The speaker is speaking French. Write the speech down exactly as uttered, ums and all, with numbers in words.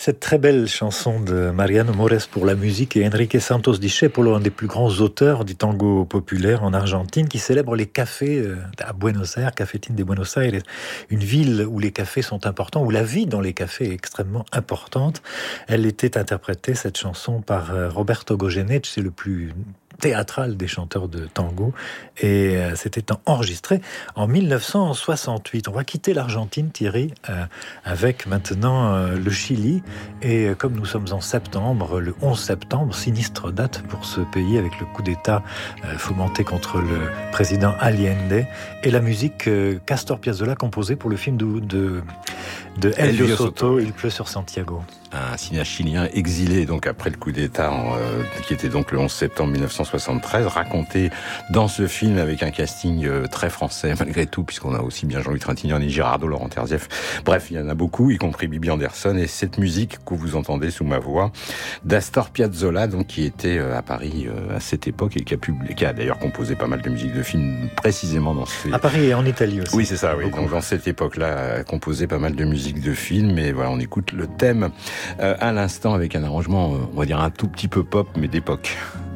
Cette très belle chanson de Mariano Mores pour la musique et Enrique Santos Discépolo, un des plus grands auteurs du tango populaire en Argentine, qui célèbre les cafés à Buenos Aires, Cafetín de Buenos Aires, une ville où les cafés sont importants, où la vie dans les cafés est extrêmement importante. Elle était interprétée, cette chanson, par Roberto Goyeneche, c'est le plus théâtral des chanteurs de tango, et euh, c'était enregistré en mille neuf cent soixante-huit. On va quitter l'Argentine, Thierry, euh, avec maintenant euh, le Chili, et euh, comme nous sommes en septembre, le onze septembre, sinistre date pour ce pays avec le coup d'État euh, fomenté contre le président Allende, et la musique euh, Castor Piazzolla composée pour le film de, de, de Elvio Soto, Il pleut sur Santiago. Un cinéaste chilien exilé donc après le coup d'État, en, euh, qui était donc le onze septembre mille neuf cent soixante-treize, raconté dans ce film avec un casting euh, très français malgré tout, puisqu'on a aussi bien Jean-Louis Trintignant, Girardot, Laurent Terzieff. Bref, il y en a beaucoup, y compris Bibi Andersson, et cette musique que vous entendez sous ma voix d'Astor Piazzolla, donc qui était euh, à Paris euh, à cette époque et qui a publié, qui a d'ailleurs composé pas mal de musique de films précisément dans ces... À Paris et en Italie aussi. Oui, c'est ça, oui. Donc dans cette époque-là, a composé pas mal de musique de films, et voilà, on écoute le thème Euh, à l'instant avec un arrangement, euh, on va dire un tout petit peu pop, mais d'époque.